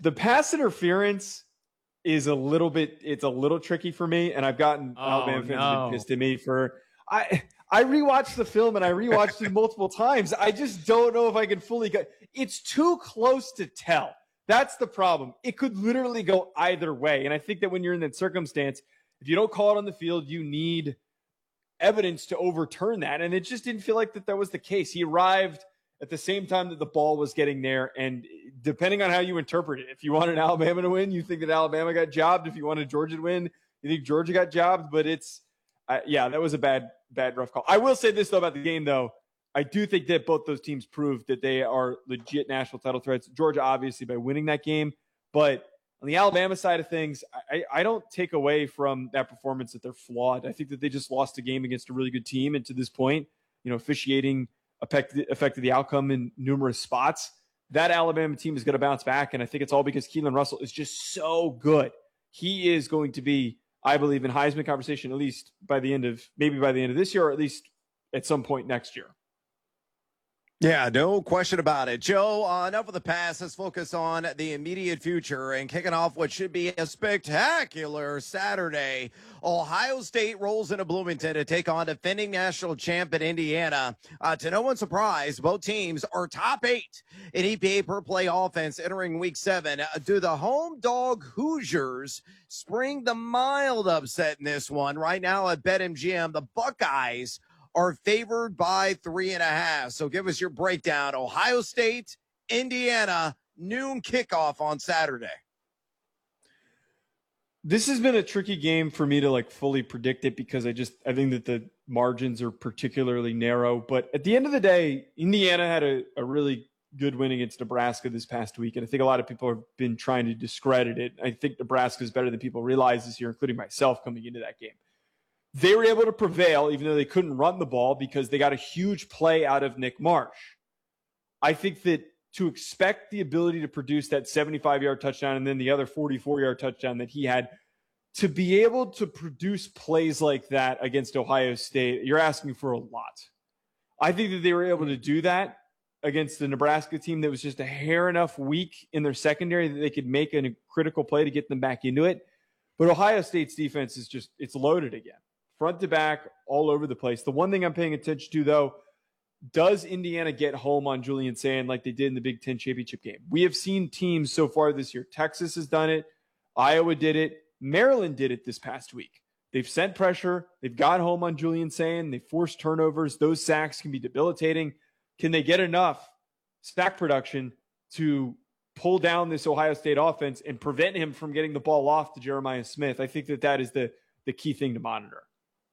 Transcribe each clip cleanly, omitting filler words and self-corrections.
The pass interference is it's a little tricky for me, and I've gotten Alabama fans have been pissed at me for I rewatched the film and I rewatched it multiple times. I just don't know if I can fully get it's too close to tell. That's the problem. It could literally go either way. And I think that when you're in that circumstance, if you don't call it on the field, you need evidence to overturn that. And it just didn't feel like that was the case. He arrived at the same time that the ball was getting there. And depending on how you interpret it, if you wanted Alabama to win, you think that Alabama got jobbed. If you wanted Georgia to win, you think Georgia got jobbed. But that was a bad, rough call. I will say this, though, about the game, though. I do think that both those teams proved that they are legit national title threats. Georgia, obviously, by winning that game. But on the Alabama side of things, I don't take away from that performance that they're flawed. I think that they just lost a game against a really good team. And to this point, officiating affected the outcome in numerous spots. That Alabama team is going to bounce back. And I think it's all because Keelan Russell is just so good. He is going to be, I believe, in Heisman conversation, at least by the end of this year, or at least at some point next year. Yeah, no question about it. Joe, enough of the past. Let's focus on the immediate future and kicking off what should be a spectacular Saturday. Ohio State rolls into Bloomington to take on defending national champ in Indiana. To no one's surprise, both teams are top 8 in EPA per play offense entering week 7. Do the home dog Hoosiers spring the mild upset in this one? Right now at BetMGM, the Buckeyes are favored by 3.5. So give us your breakdown. Ohio State, Indiana, noon kickoff on Saturday. This has been a tricky game for me to fully predict it because I think that the margins are particularly narrow. But at the end of the day, Indiana had a really good win against Nebraska this past week. And I think a lot of people have been trying to discredit it. I think Nebraska is better than people realize this year, including myself coming into that game. They were able to prevail, even though they couldn't run the ball, because they got a huge play out of Nick Marsh. I think that to expect the ability to produce that 75-yard touchdown and then the other 44-yard touchdown that he had, to be able to produce plays like that against Ohio State, you're asking for a lot. I think that they were able to do that against the Nebraska team that was just a hair enough weak in their secondary that they could make a critical play to get them back into it. But Ohio State's defense is it's loaded again. Front to back, all over the place. The one thing I'm paying attention to, though, does Indiana get home on Julian Sand like they did in the Big Ten championship game? We have seen teams so far this year. Texas has done it. Iowa did it. Maryland did it this past week. They've sent pressure. They've got home on Julian Sand. They forced turnovers. Those sacks can be debilitating. Can they get enough sack production to pull down this Ohio State offense and prevent him from getting the ball off to Jeremiah Smith? I think that is the key thing to monitor.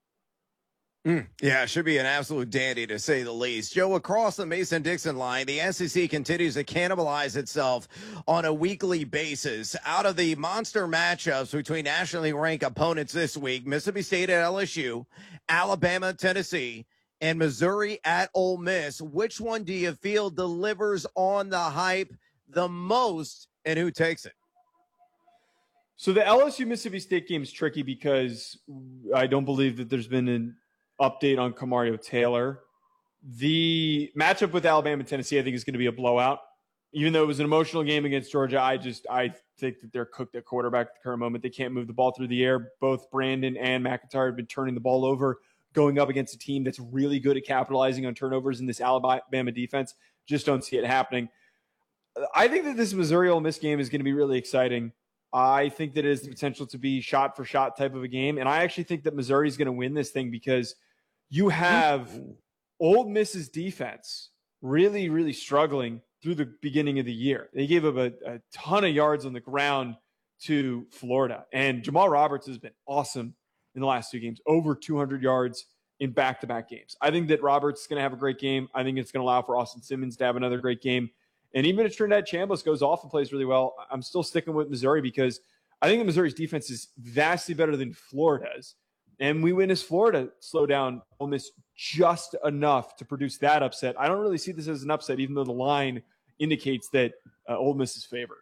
Yeah, it should be an absolute dandy to say the least. Joe, across the Mason-Dixon line, the SEC continues to cannibalize itself on a weekly basis. Out of the monster matchups between nationally ranked opponents this week, Mississippi State at LSU, Alabama, Tennessee, and Missouri at Ole Miss, which one do you feel delivers on the hype the most, and who takes it? So the LSU-Mississippi State game is tricky because I don't believe that there's been an update on Kamario Taylor. The matchup with Alabama and Tennessee, I think, is going to be a blowout. Even though it was an emotional game against Georgia, I think that they're cooked at quarterback at the current moment. They can't move the ball through the air. Both Brandon and McIntyre have been turning the ball over, going up against a team that's really good at capitalizing on turnovers in this Alabama defense. Just don't see it happening. I think that this Missouri-Ole Miss game is going to be really exciting. I think that it has the potential to be shot-for-shot type of a game. And I actually think that Missouri is going to win this thing because you have Ole Miss's defense really, really struggling through the beginning of the year. They gave up a ton of yards on the ground to Florida. And Jamal Roberts has been awesome in the last 2 games, over 200 yards in back-to-back games. I think that Roberts is going to have a great game. I think it's going to allow for Austin Simmons to have another great game. And even if Trinidad Chambliss goes off and plays really well, I'm still sticking with Missouri because I think that Missouri's defense is vastly better than Florida's. And we witnessed Florida slow down Ole Miss just enough to produce that upset. I don't really see this as an upset, even though the line indicates that Ole Miss is favored.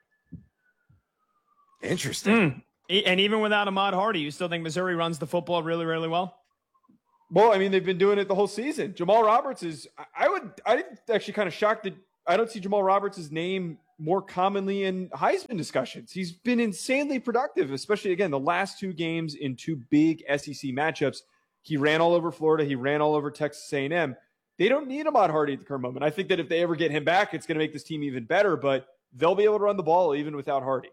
Interesting. And even without Ahmad Hardy, you still think Missouri runs the football really, really well? Well, I mean, they've been doing it the whole season. Jamal Roberts is – I'm actually kind of shocked that I don't see Jamal Roberts' name more commonly in Heisman discussions. He's been insanely productive, especially, again, the last 2 games in 2 big SEC matchups. He ran all over Florida. He ran all over Texas A&M. They don't need Ahmad Hardy at the current moment. I think that if they ever get him back, it's going to make this team even better, but they'll be able to run the ball even without Hardy.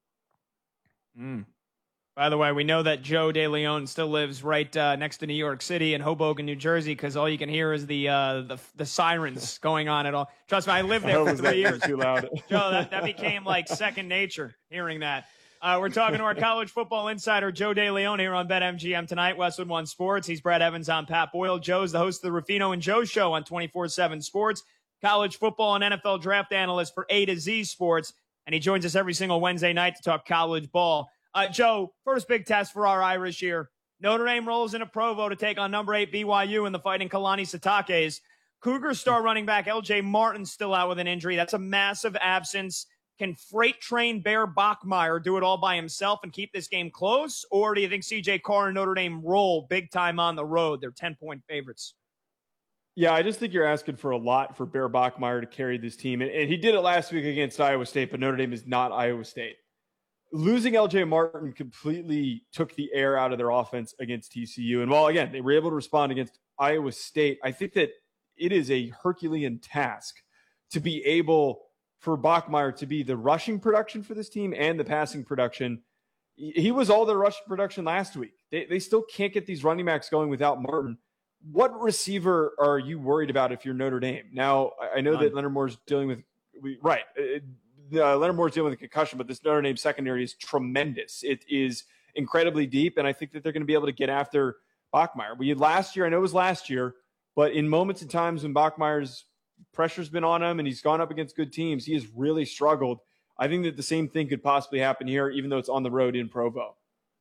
By the way, we know that Joe DeLeon still lives right next to New York City in Hoboken, New Jersey, because all you can hear is the sirens going on at all. Trust me, I lived there for 3 years. Too loud. Joe, that became like second nature hearing that. We're talking to our college football insider, Joe DeLeon, here on BetMGM tonight, Westwood One Sports. He's Brad Evans on Pat Boyle. Joe's the host of the Ruffino and Joe Show on 24/7 Sports, college football and NFL draft analyst for A to Z Sports, and he joins us every single Wednesday night to talk college ball. Joe, first big test for our Irish here. Notre Dame rolls into Provo to take on number 8 BYU in the Fighting Kalani Sitake's. Cougar star running back LJ Martin still out with an injury. That's a massive absence. Can freight train Bear Bachmeier do it all by himself and keep this game close? Or do you think CJ Carr and Notre Dame roll big time on the road? They're 10-point favorites. Yeah, I just think you're asking for a lot for Bear Bachmeier to carry this team. And he did it last week against Iowa State, but Notre Dame is not Iowa State. Losing LJ Martin completely took the air out of their offense against TCU. And while, again, they were able to respond against Iowa State, I think that it is a Herculean task to be able for Bachmeier to be the rushing production for this team and the passing production. He was all their rushing production last week. They still can't get these running backs going without Martin. What receiver are you worried about if you're Notre Dame? Now, I know that Leonard Moore's dealing with Leonard Moore's dealing with a concussion, but this Notre Dame secondary is tremendous. It is incredibly deep, and I think that they're going to be able to get after Bachmeier. I know it was last year, but in moments and times when Bachmeier's pressure's been on him and he's gone up against good teams, he has really struggled. I think that the same thing could possibly happen here, even though it's on the road in Provo.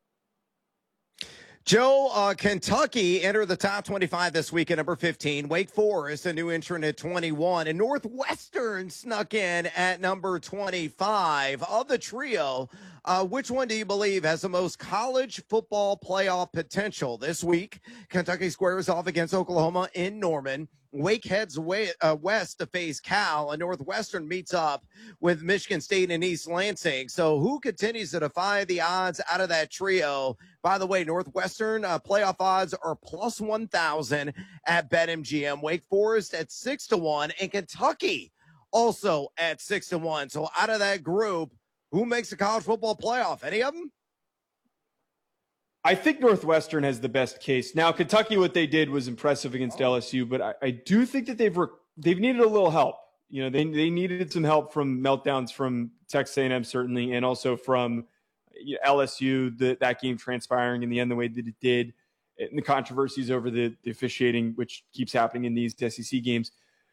Joe, Kentucky entered the top 25 this week at number 15. Wake Forest, a new entrant at 21. And Northwestern snuck in at number 25. Of the trio, which one do you believe has the most college football playoff potential this week? Kentucky squares off against Oklahoma in Norman. Wake heads west to face Cal, and Northwestern meets up with Michigan State and East Lansing. So who continues to defy the odds out of that trio? By the way, Northwestern playoff odds are plus 1,000 at BetMGM. Wake Forest at 6-1, and Kentucky also at 6-1. So out of that group, who makes the college football playoff? Any of them? I think Northwestern has the best case. Now, Kentucky, what they did was impressive against LSU, but I do think that they've needed a little help. You know, they needed some help from meltdowns from Texas A&M, certainly, and also from LSU, that game transpiring in the end the way that it did, and the controversies over the officiating, which keeps happening in these SEC games.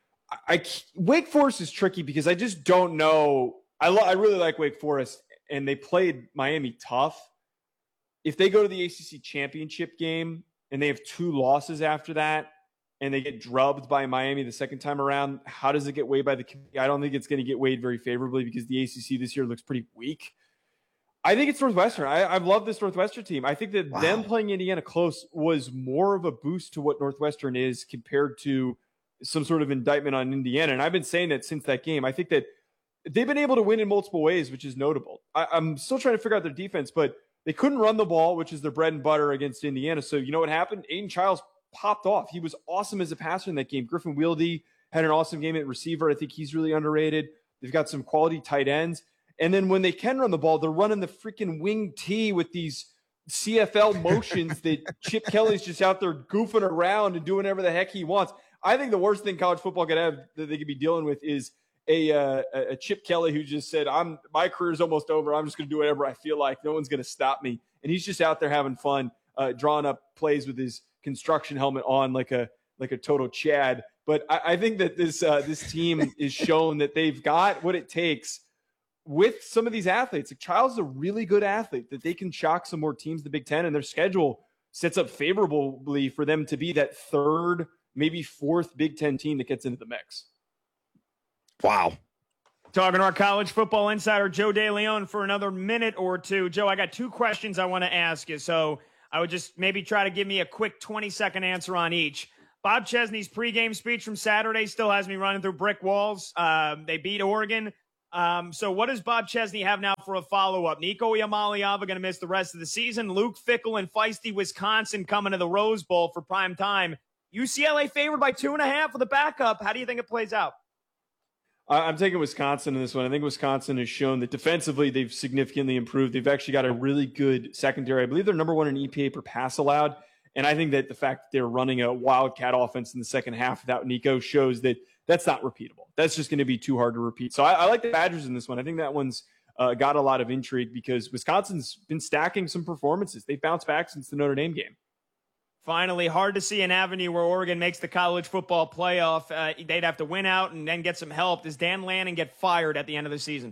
Wake Forest is tricky because I just don't know. I really like Wake Forest, and they played Miami tough. If they go to the ACC championship game and they have 2 losses after that and they get drubbed by Miami the second time around, how does it get weighed by the committee? I don't think it's going to get weighed very favorably because the ACC this year looks pretty weak. I think it's Northwestern. I've loved this Northwestern team. I think that them playing Indiana close was more of a boost to what Northwestern is compared to some sort of indictment on Indiana. And I've been saying that since that game. I think that they've been able to win in multiple ways, which is notable. I'm still trying to figure out their defense, but they couldn't run the ball, which is their bread and butter against Indiana. So you know what happened? Aiden Childs popped off. He was awesome as a passer in that game. Griffin Wieldy had an awesome game at receiver. I think he's really underrated. They've got some quality tight ends. And then when they can run the ball, they're running the freaking wing T with these CFL motions that Chip Kelly's just out there goofing around and doing whatever the heck he wants. I think the worst thing college football could have that they could be dealing with is a Chip Kelly who just said, my career's almost over. I'm just going to do whatever I feel like. No one's going to stop me. And he's just out there having fun, drawing up plays with his construction helmet on like a total Chad. But I think that this team is shown that they've got what it takes with some of these athletes. Like Childs is a really good athlete that they can shock some more teams in the Big Ten, and their schedule sets up favorably for them to be that 3rd, maybe 4th Big Ten team that gets into the mix. Wow. Talking to our college football insider, Joe DeLeon, for another minute or two. Joe, I got 2 questions I want to ask you. So I would just maybe try to give me a quick 20-second answer on each. Bob Chesney's pregame speech from Saturday still has me running through brick walls. They beat Oregon. So what does Bob Chesney have now for a follow-up? Nico Iamaleava going to miss the rest of the season. Luke Fickell and feisty Wisconsin coming to the Rose Bowl for prime time. UCLA favored by 2.5 with a backup. How do you think it plays out? I'm taking Wisconsin in this one. I think Wisconsin has shown that defensively they've significantly improved. They've actually got a really good secondary. I believe they're number one in EPA per pass allowed. And I think that the fact that they're running a Wildcat offense in the second half without Nico shows that that's not repeatable. That's just going to be too hard to repeat. So I like the Badgers in this one. I think that one's got a lot of intrigue because Wisconsin's been stacking some performances. They bounced back since the Notre Dame game. Finally, hard to see an avenue where Oregon makes the college football playoff. They'd have to win out and then get some help. Does Dan Lanning get fired at the end of the season?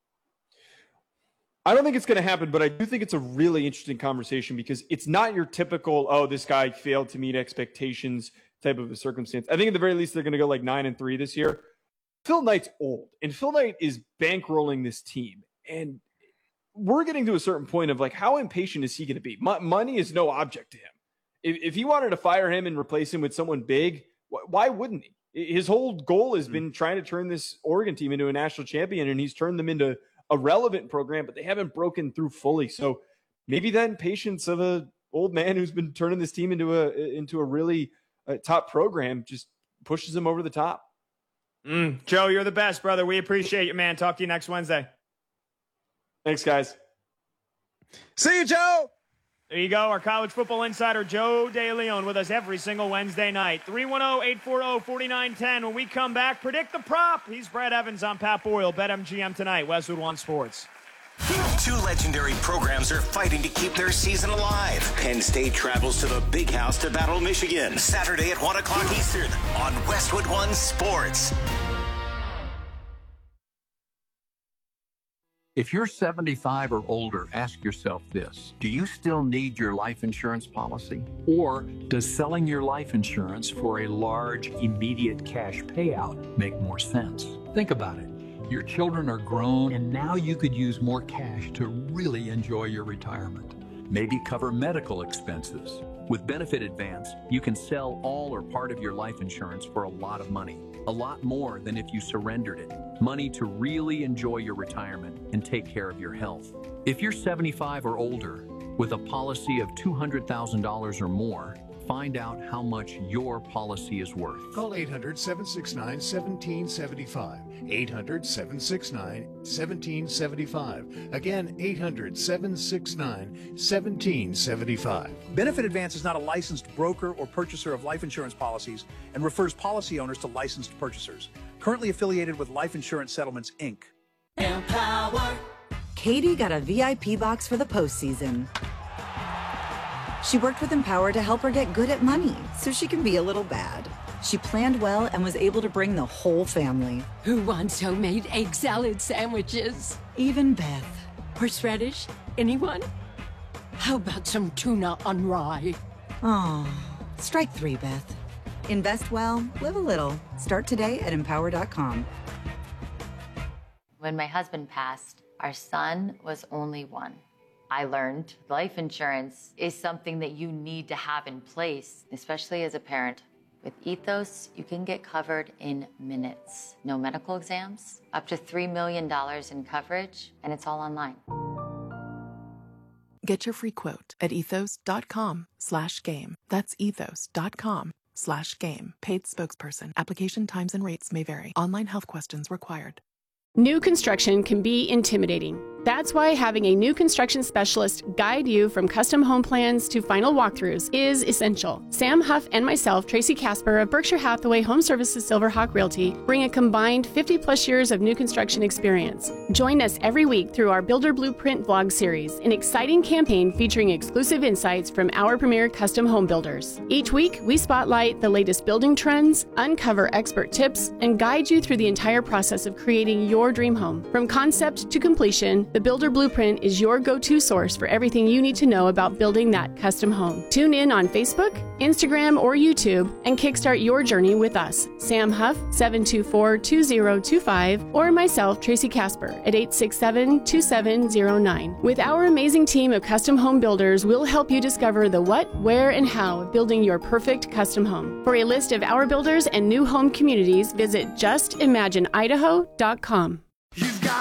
I don't think it's going to happen, but I do think it's a really interesting conversation because it's not your typical, oh, this guy failed to meet expectations type of a circumstance. I think at the very least they're going to go like 9-3 this year. Phil Knight's old, and Phil Knight is bankrolling this team. And we're getting to a certain point of like, how impatient is he going to be? Money is no object to him. If he wanted to fire him and replace him with someone big, why wouldn't he? His whole goal has been trying to turn this Oregon team into a national champion, and he's turned them into a relevant program, but they haven't broken through fully. So maybe that impatience of an old man who's been turning this team into a really top program just pushes him over the top. Joe, you're the best, brother. We appreciate you, man. Talk to you next Wednesday. Thanks, guys. See you, Joe. There you go. Our college football insider, Joe DeLeon, with us every single Wednesday night. 310-840-4910. When we come back, predict the prop. He's Brad Evans on Pat Boyle. BetMGM tonight. Westwood One Sports. Two legendary programs are fighting to keep their season alive. Penn State travels to the Big House to battle Michigan. Saturday at 1 o'clock Eastern on Westwood One Sports. If you're 75 or older, ask yourself this. Do you still need your life insurance policy? Or does selling your life insurance for a large, immediate cash payout make more sense? Think about it. Your children are grown, and now you could use more cash to really enjoy your retirement. Maybe cover medical expenses. With Benefit Advance, you can sell all or part of your life insurance for a lot of money. A lot more than if you surrendered it. Money to really enjoy your retirement and take care of your health. If you're 75 or older, with a policy of $200,000 or more, find out how much your policy is worth. Call 800-769-1775. 800-769-1775. Again, 800-769-1775. Benefit Advance is not a licensed broker or purchaser of life insurance policies and refers policy owners to licensed purchasers. Currently affiliated with Life Insurance Settlements, Inc. Empower. Katie got a VIP box for the postseason. She worked with Empower to help her get good at money so she can be a little bad. She planned well and was able to bring the whole family. Who wants homemade egg salad sandwiches? Even Beth. Horseradish? Anyone? How about some tuna on rye? Oh, strike three, Beth. Invest well, live a little. Start today at Empower.com. When my husband passed, our son was only one. I learned life insurance is something that you need to have in place, especially as a parent. With Ethos, you can get covered in minutes. No medical exams, up to $3 million in coverage, and it's all online. Get your free quote at ethos.com/game. That's ethos.com/game. Paid spokesperson. Application times and rates may vary. Online health questions required. New construction can be intimidating. That's why having a new construction specialist guide you from custom home plans to final walkthroughs is essential. Sam Huff and myself, Tracy Casper of Berkshire Hathaway Home Services Silverhawk Realty, bring a combined 50-plus years of new construction experience. Join us every week through our Builder Blueprint vlog series, an exciting campaign featuring exclusive insights from our premier custom home builders. Each week, we spotlight the latest building trends, uncover expert tips, and guide you through the entire process of creating your dream home. From concept to completion, the Builder Blueprint is your go-to source for everything you need to know about building that custom home. Tune in on Facebook, Instagram, or YouTube and kickstart your journey with us, Sam Huff, 724-2025, or myself, Tracy Casper, at 867-2709. With our amazing team of custom home builders, we'll help you discover the what, where, and how of building your perfect custom home. For a list of our builders and new home communities, visit justimagineidaho.com. You've got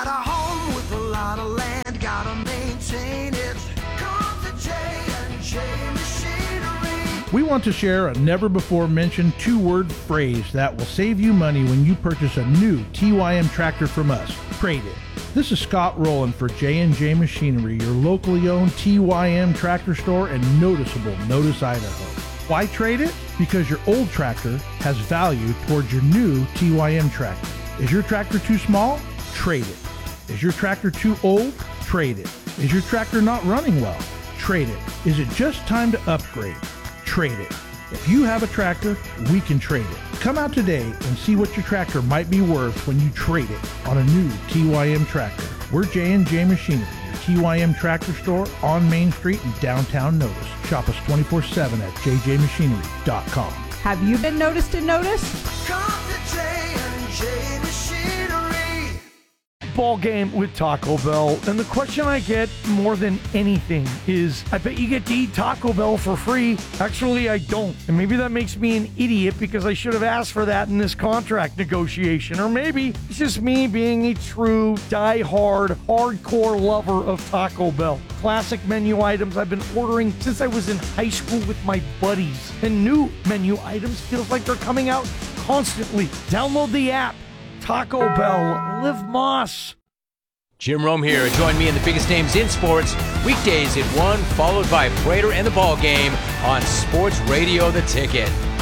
We want to share a never-before-mentioned two-word phrase that will save you money when you purchase a new TYM tractor from us. Trade it. This is Scott Rowland for J&J Machinery, your locally owned TYM tractor store in noticeable Notice, Idaho. Why trade it? Because your old tractor has value towards your new TYM tractor. Is your tractor too small? Trade it. Is your tractor too old? Trade it. Is your tractor not running well? Trade it. Is it just time to upgrade? Trade it. If you have a tractor, we can trade it. Come out today and see what your tractor might be worth when you trade it on a new TYM tractor. We're J&J Machinery, your TYM tractor store on Main Street in downtown Notice. Shop us 24/7 at jjmachinery.com. Have you been noticed in Notice? Come to J&J Machinery. Ball game with Taco Bell, and the question I get more than anything is, I bet you get to eat Taco Bell for free. Actually, I don't, and maybe that makes me an idiot because I should have asked for that in this contract negotiation, or maybe it's just me being a true, die-hard, hardcore lover of Taco Bell. Classic menu items I've been ordering since I was in high school with my buddies, and new menu items feels like they're coming out constantly. Download the app. Taco Bell, live Moss. Jim Rome here. Join me in the biggest names in sports weekdays at 1, followed by Prater and the Ball Game on Sports Radio The Ticket.